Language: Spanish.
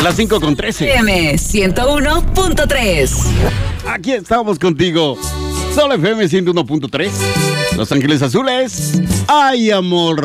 las 5:13. FM 101.3. Aquí estamos contigo. Sol FM 101.3. Los Ángeles Azules. Ay, amor.